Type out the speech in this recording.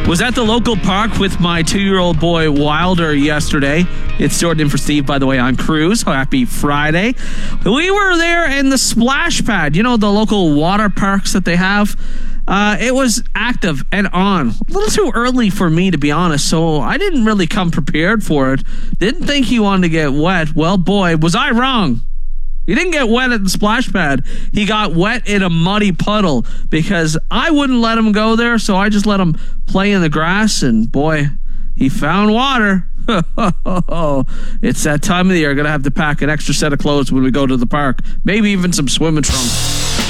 Was at the local park with my 2-year-old boy Wilder yesterday. It's Jordan in for Steve, by the way. I'm Cruz. Happy Friday. We were there in the splash pad, the local water parks that they have. It was active and on. A little too early for me, to be honest, so I didn't really come prepared for it. Didn't think he wanted to get wet. Well, boy, was I wrong. He didn't get wet at the splash pad. He got wet in a muddy puddle because I wouldn't let him go there, so I just let him play in the grass, and boy, he found water. It's that time of the year. Going to have to pack an extra set of clothes when we go to the park. Maybe even some swimming trunks.